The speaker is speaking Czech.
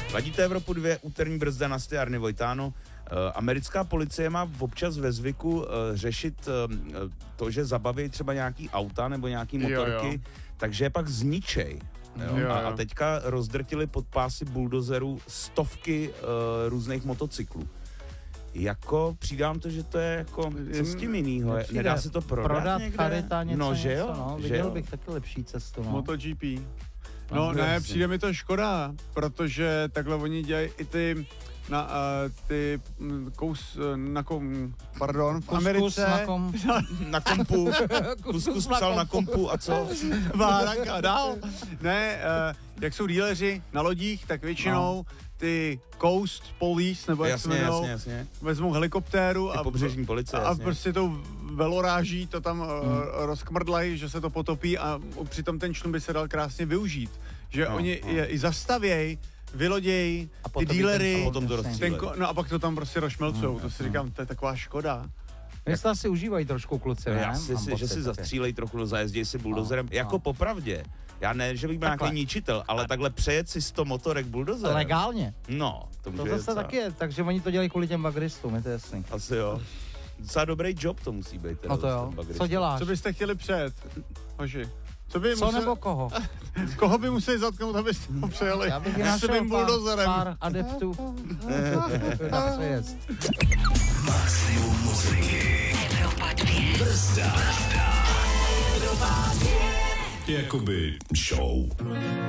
Ladíte Evropu 2, úterní brzda na Jarny Vojtáno. Americká policie má občas ve zvyku řešit to, že zabaví třeba nějaký auta nebo nějaký motorky, takže je pak zničej. Jo? A teďka rozdrtili pod pásy buldozerů stovky různých motocyklů. Jako přidám to, že to je jako, co s tím jinýho, nedá se to prodat někde? Charita, něco, že jo? No, viděl bych taky lepší cestu. No. MotoGP. No ne, přijde mi to škoda, protože takhle oni dělají i ty v Americe. Na kompu. Kuskus psal na kompu a co? Váranka a dál. Ne, jak jsou díleři na lodích, tak většinou ty Coast Police, nebo jak se jmenou, vezmou helikoptéru a pobřežní policie, a prostě tou veloráží to tam rozkmrdlají, že se to potopí a přitom ten člun by se dal krásně využít. Že oni je i zastavějí, vylodějí ty dílery a pak to tam prostě rozšmelcujou. To si říkám, to je taková škoda. Jestli si užívají trošku kluci, ne? Že si zastřílejí trochu, zajezdí si buldozerem. Jako popravdě. Já ne, že bych byl nějaký ničitel, ale takhle přejet si 100 motorek buldozerem. Legálně. No, to zase taky je, takže oni to dělají kvůli těm bagristům, je to jasný. Asi jo. Docela dobrý job to musí být. No to jo. Co děláš? Co byste chtěli přejet, hoši? Co nebo koho? Koho by museli zatknout, abyste ho přejeli? Já bych našel pár adeptů. Na přejezd. Maximum muziky. Evropa 2. Brzda. Evropa 2. Jakoby show.